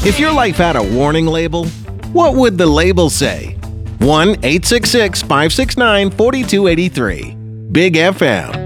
If your life had a warning label, what would the label say? 1-866-569-4283. Big FM.